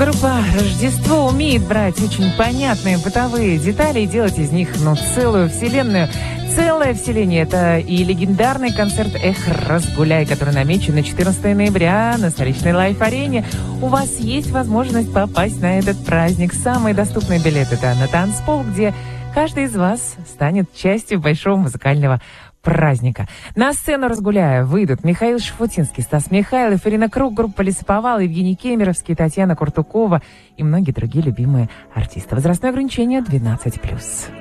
Группа «Рождество» умеет брать очень понятные бытовые детали и делать из них, целую вселенную. Целое вселение – это и легендарный концерт «Эх, разгуляй», который намечен на 14 ноября на столичной лайф-арене. У вас есть возможность попасть на этот праздник. Самый доступный билет – это на танцпол, где каждый из вас станет частью большого музыкального праздника. На сцену «Разгуляя» выйдут Михаил Шафутинский, Стас Михайлов, Ирина Круг, группа «Лесоповал», Евгений Кемеровский, Татьяна Куртукова и многие другие любимые артисты. Возрастное ограничение 12+.